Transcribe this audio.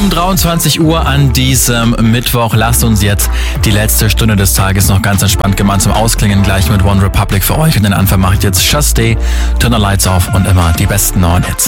um 23 Uhr an diesem Mittwoch. Lasst uns jetzt die letzte Stunde des Tages noch ganz entspannt gemeinsam ausklingen. Gleich mit One Republic für euch. Und den Anfang macht jetzt Just Stay, Turn the Lights Off und immer die besten neuen Hits.